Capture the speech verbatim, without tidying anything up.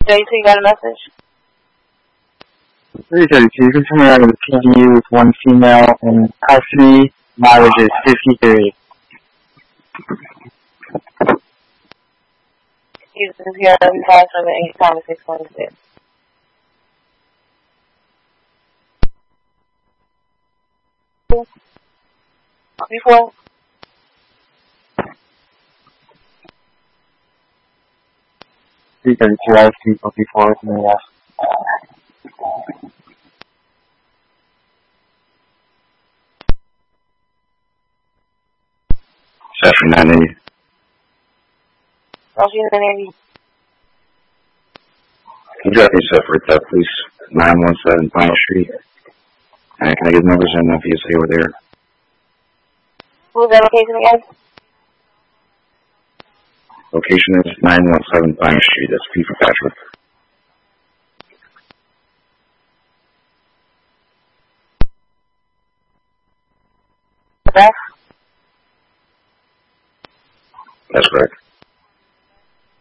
thirty-two, you got a message? three thirty-two, continuing out of the P D with one female in custody, mileage is fifty-three. Excuse me, here, we have seven eight five six one six. Before? three thirty-two, I have people before with me, yes. Section nine eighty. Roger nine eighty. Can you drop me separate that, please? nine one seven Pine Street. And can I get numbers in if you say over there? Who's that location again? Location is nine one seven Pine Street. That's P for Patrick. Beth? That's correct.